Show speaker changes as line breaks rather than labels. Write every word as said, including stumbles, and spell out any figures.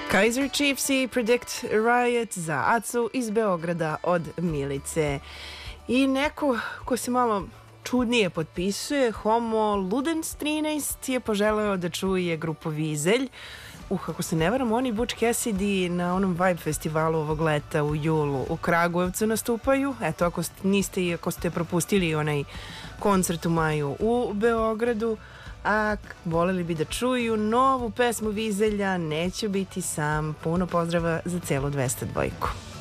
Kaiser Chiefs i Predict Riot za Acu iz Beograda od Milice. I neko ko se malo čudnije potpisuje, Homo Ludens trinaest, je poželeo da čuje grupu Vizelj. Uh, ako se ne varam, oni Butch Cassidy na onom Vibe festivalu ovog leta u julu u Kragujevcu nastupaju. Eto, ako niste i ako ste propustili onaj koncert u maju u Beogradu, a voleli bi da čuju novu pesmu Vizelja, Neću biti sam. Puno pozdrava za celu dvesta dvojku.